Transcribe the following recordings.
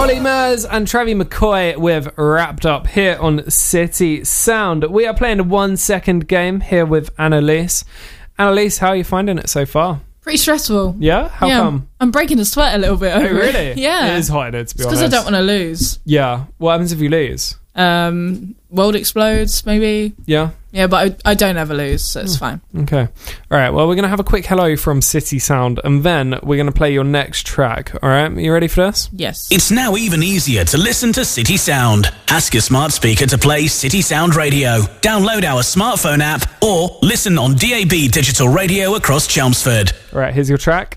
Ollie Murs and Travis McCoy with Wrapped Up here on City Sound. We are playing a 1 second game here with Annalise. Annalise, how are you finding it so far? Pretty stressful. Yeah? How come? I'm breaking a sweat a little bit over really? it. Yeah. It is hard, to be honest. Because I don't want to lose. Yeah. What happens if you lose? World explodes, maybe. Yeah? Yeah, but I don't ever lose, so it's fine. Okay. All right, well, we're going to have a quick hello from City Sound, and then we're going to play your next track. All right? You ready for this? Yes. It's now even easier to listen to City Sound. Ask your smart speaker to play City Sound Radio. Download our smartphone app or listen on DAB digital radio across Chelmsford. All right, here's your track.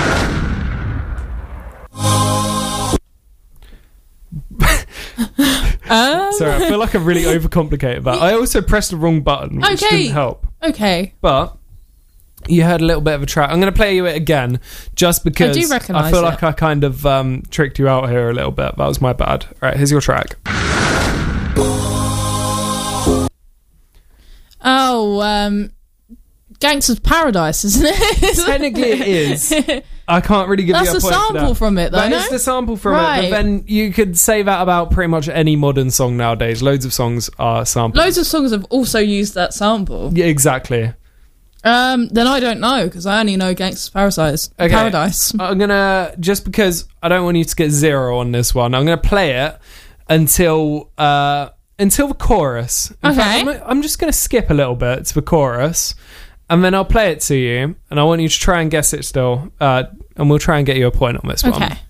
Sorry, I feel like I've really overcomplicated that. I also pressed the wrong button, which didn't help. Okay. But you heard a little bit of a track. I'm going to play you it again, just because I do recognise I feel it. like I kind of tricked you out here a little bit. That was my bad. All right, here's your track. Oh, Gangster's Paradise, isn't it? Technically it is. I can't really give you a point That's the sample from it, though, That no? is the sample from it, Right. but then you could say that about pretty much any modern song nowadays. Loads of songs are sampled. Loads of songs have also used that sample. Yeah, exactly. Then I don't know, because I only know Gangster's Paradise. Okay. Paradise. I'm going to, just because I don't want you to get zero on this one, I'm going to play it until the chorus. In fact, I'm just going to skip a little bit to the chorus, and then I'll play it to you, and I want you to try and guess it still, and we'll try and get you a point on this one. Okay.